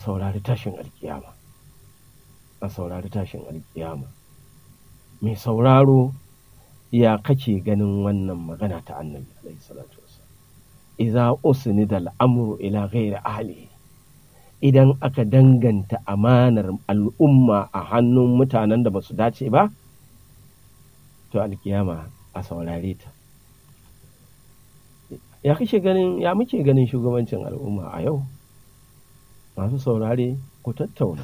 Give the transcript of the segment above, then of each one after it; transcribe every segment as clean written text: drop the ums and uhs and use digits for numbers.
saurari tashin alkiyama, a saurari tashin alkiyama. Mai sauraro, ya kake ganin wannan magana ta annabi alaihi salatu wasallam? Idza usnida al-amru ila ghairi ahlihi, idan aka danganta amanar al'umma a hannun mutanen da ba su dace ba, to alkiyama a saurare ta. Ya muke ganin shugabancin al'umma a yau? Masu saurare, ku tattauna.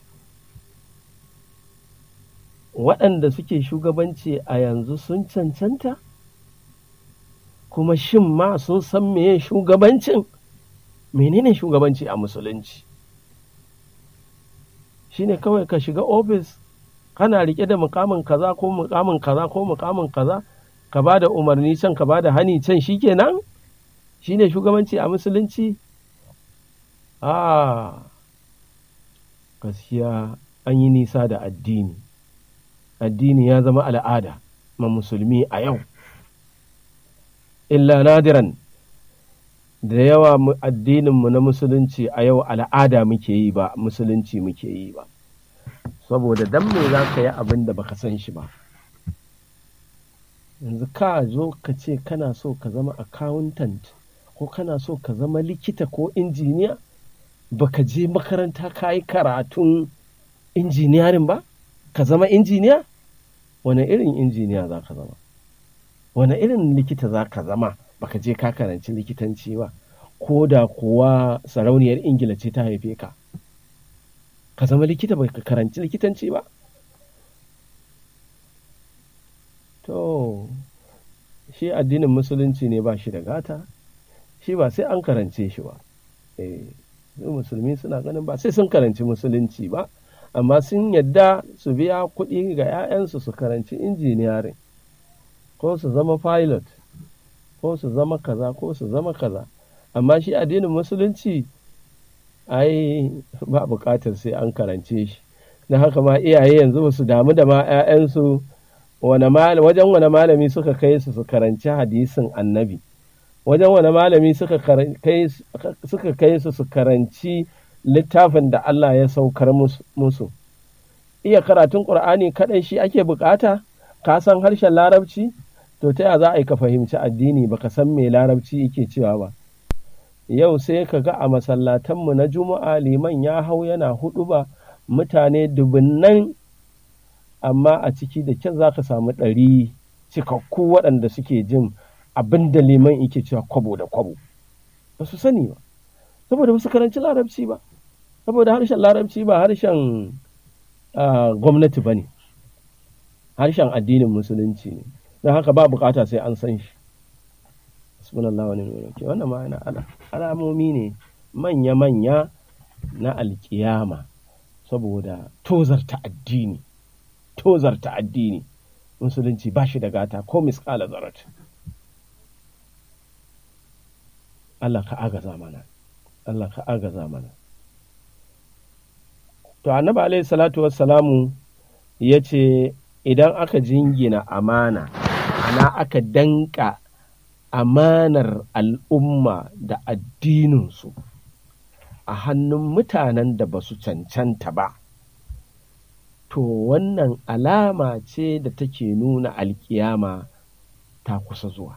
Waɗanda suke shugabanci a yanzu sun cancanta? Kuma shin ma sun san meye shugabancin? Menene shugabanci a musulunci? Shine kawai ka shiga ofis kana rike da mukamin kaza ko mukamin kaza ko mukamin kaza, ka ba da umarni can ka ba da hani can, shikenan? Shine shugabanci a musulunci? Gaskiya an yi nisa da addini. Addini ya zama al'ada ma musulmi a yau. Illa nadiran, da yawa addininmu na musulunci a yau al'ada muke yi ba musulunci muke yi ba. Saboda dan me za ka yi abin da baka san shi ba? Yanzu ka zo ka ce kana so ka zama accountant ko kana so ka zama likita ko injiniya, baka je makaranta ka yi karatun injiniyarin ba, ka zama injiniya? Wane irin injiniya za ka zama? Wane irin likita za ka zama baka je ka karanci likitanci ba, ko da kuwa sarauniyar Ingila ce ta haife ka? Ka zama likita baka karanci likitanci ba? To, shi addinin musulunci ne ba shi da gata, shi ba sai an karance shi ba. Musulmi suna ganin ba sai sun karanci musulunci ba, amma sun yadda su biya kuɗi ga 'ya'yansu su karanci injiniyarin, ko su zama pilot, ko su zama kaza, ko su zama kaza. Amma shi addinin musulunci ai ba buƙatar sai an karance shi. Na haka ma iyaye yanzu ba su damu da ma 'ya'yansu wajen wane malami suka kai su karanci hadisin annabi, wajen wane malami suka kai su karanci littafin da Allah ya saukar musu. Iya karatun ƙur'ani kaɗai shi ake bukata? Ka san harshen larabci? To ta ya za a yi ka fahimci addini baka san me larabci yake cewa ba? Yau sai ka ga a masallatanmu na juma'a liman ya hau yana huɗuba, mutane dubunnan, amma a ciki da kyan za ka samu 100 cikakku waɗanda suke jin abin da liman yake cewa kwabo da kwabo. Ba su sani ba, saboda ba su karanci larabci ba, saboda harshen larabci ba harshen gwamnati ba ne, harshen addinin musulunci ne. Don haka ba bukata sai an san shi. Subhanallah wa ni'mal wakil. Wannan ma yana alamomi ne manya-manya na alkiyama, saboda tozarta addini. Musulunci ba shi da gata ko misƙala zarat. Allah ka agaza mana. To annabi alaihi salatu wassalamu ya ce, idan aka jingina amana, ana aka danka amanar al'umma da addininsu a hannun mutanen da ba su cancanta ba, to wannan alama ce da take nuna alkiyama ta kusa zuwa.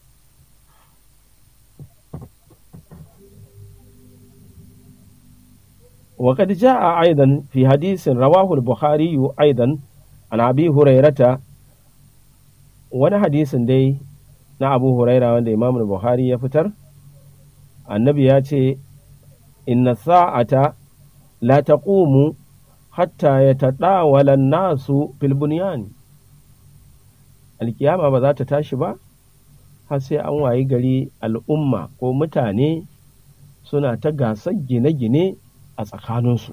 وقد جاء أيضا في حديث رواه البخاري أيضا عن أبي هريرة، wani hadisin dai na Abu Huraira wanda Imam Bukhari ya fitar, annabi ya ce, inna sa'ata la taqumu hatta yatadawala an-nasu fil bunyan. Alkiyama ba za ta tashi ba har sai an wayi gari al'umma ko mutane suna ta gasar gine-gine a tsakaninsu.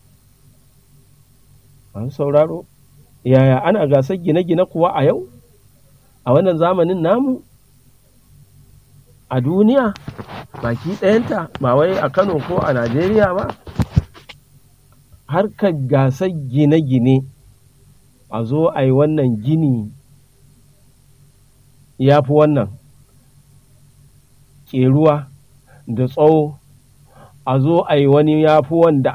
An sauraro, yaya ana gasar gine-gine kuwa a yau, a wannan zamanin namu, a duniya baki ɗayanta, ba wai a Kano ko a Najeriya ba? Harkar gasar gine-gine, a zo a yi wannan gini ya fi wannan ƙeruwa da tsawo, a zo a yi wani ya fi wanda